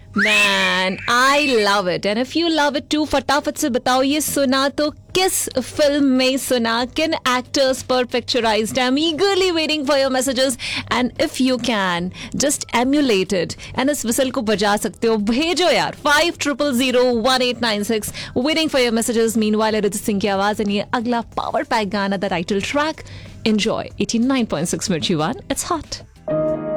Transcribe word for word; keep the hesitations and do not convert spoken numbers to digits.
Man, I love it. And if you love it too, फटाफट से बताओ ये सुना तो किस फिल्म में सुना, किन एक्टर्स पर picturised? I'm eagerly waiting for your messages and if you can just emulate it and इस विसल को बजा सकते हो, भेजो यार five zero zero zero one eight nine six. Waiting for your messages. Meanwhile, Arijit Singh की आवाज and ये अगला पावर पैक गाना, the title track. Enjoy eighty-nine point six Mirchi One. It's hot.